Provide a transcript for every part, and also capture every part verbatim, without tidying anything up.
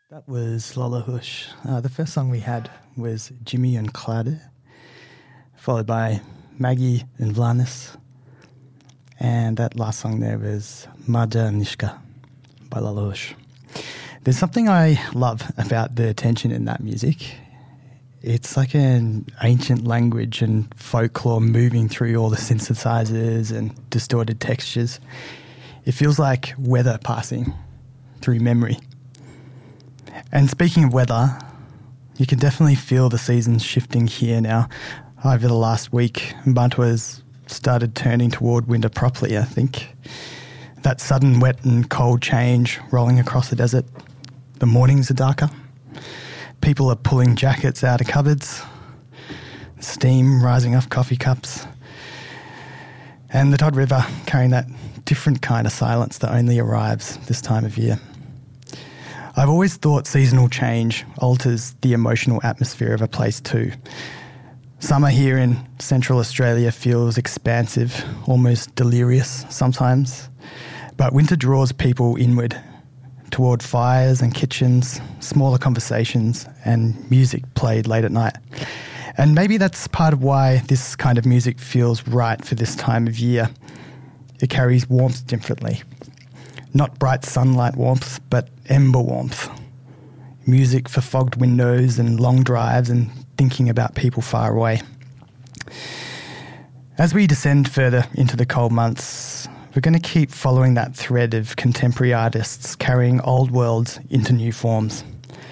That was Lola Hush. Uh, the first song we had was Jimmy and Claude, followed by Maggie and Vlanis. And that last song there was Maja Nishka by Lola Hush. There's something I love about the tension in that music. It's like an ancient language and folklore moving through all the synthesizers and distorted textures. It feels like weather passing through memory. And speaking of weather, you can definitely feel the seasons shifting here now. Over the last week, Bantua has started turning toward winter properly, I think. That sudden wet and cold change rolling across the desert. The mornings are darker. People are pulling jackets out of cupboards. Steam rising off coffee cups. And the Todd River carrying that different kind of silence that only arrives this time of year. I've always thought seasonal change alters the emotional atmosphere of a place too. Summer here in Central Australia feels expansive, almost delirious sometimes. But winter draws people inward, toward fires and kitchens, smaller conversations, and music played late at night. And maybe that's part of why this kind of music feels right for this time of year. It carries warmth differently. Not bright sunlight warmth, but ember warmth. Music for fogged windows and long drives and thinking about people far away. As we descend further into the cold months, we're going to keep following that thread of contemporary artists carrying old worlds into new forms.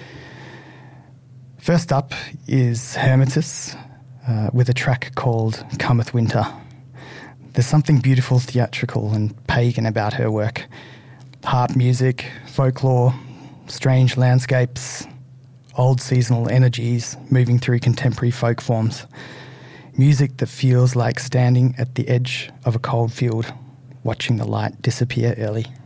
First up is Hermetis uh, with a track called Cometh Winter. There's something beautiful, theatrical and pagan about her work. Harp music, folklore, strange landscapes, old seasonal energies moving through contemporary folk forms. Music that feels like standing at the edge of a cold field, watching the light disappear early.